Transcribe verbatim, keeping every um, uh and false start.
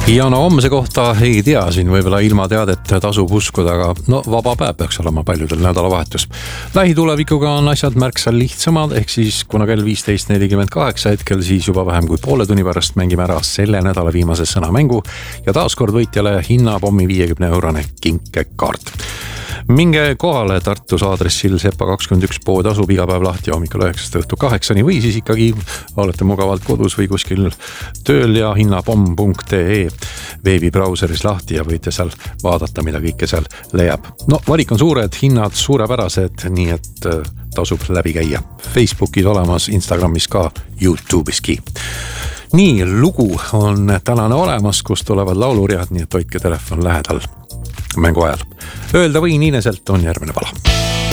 Ja no homse kohta ei tea siin võib-olla ilma teadet tasub uskuda, aga no vaba päev peaks olema paljudel nädalavahetus. Lähitulevikuga on asjad märksa lihtsamad, ehk siis kuna kell viisteist nelikümmend kaheksa hetkel, siis juba vähem kui poole tunni pärast mängime ära selle nädala viimase sõnamängu ja taaskord võitjale hinnapommi viiekümne eurone kinkekaart. Minge kohale Tartus aadressil Sepa kakskümmend üks pood asub iga päev lahti hommikul üheksast õhtu kaheksani või siis ikkagi olete mugavalt kodus või kuskil tööl ja hinnapomm punkt ee veebibrauseris lahti ja võite seal vaadata, mida kõike seal leiab. No valik on suured, hinnad suurepärased, nii et tasub läbi käia. Facebookis olemas, Instagramis ka, YouTube'iski. Nii, lugu on tänane olemas, kus tulevad lauluread, nii et hoidke telefon lähedal mängu ajal. Öelda võin Iineselt on järgmine pala.